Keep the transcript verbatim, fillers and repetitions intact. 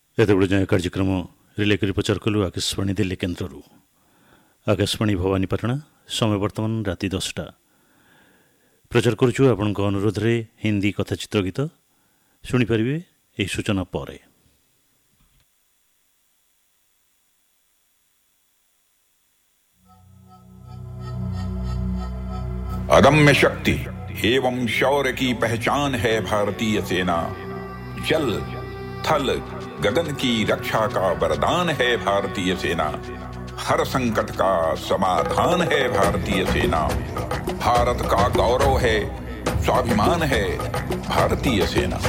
ଏତେବେଳେ ଯାଏଁ କାର୍ଯ୍ୟକ୍ରମ ରିଲେ କରି ପ୍ରଚାର କଲୁ ଆକାଶବାଣୀ ଦିଲ୍ଲୀ କେନ୍ଦ୍ରରୁ। ଆକାଶବାଣୀ ଭବାନୀପାଟଣା। ସମୟ ବର୍ତ୍ତମାନ ରାତି ଦଶଟା। ପ୍ରଚାର କରୁଛୁ ଆପଣଙ୍କ ଅନୁରୋଧରେ ହିନ୍ଦୀ କଥାଚିତ୍ର ଗୀତ। ଶୁଣିପାରିବେ ଏହି ସୂଚନା ପରେ। अदम्य शक्ति एवं शौर्य की पहचान है भारतीय सेना। जल थल गगन की रक्षा का वरदान है भारतीय सेना। हर संकट का समाधान है भारतीय सेना। भारत का गौरव है, स्वाभिमान है भारतीय सेना।